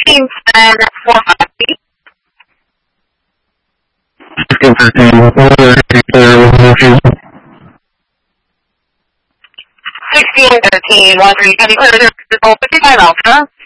1610 450. 1613 13. Can you clear the 55 Alpha?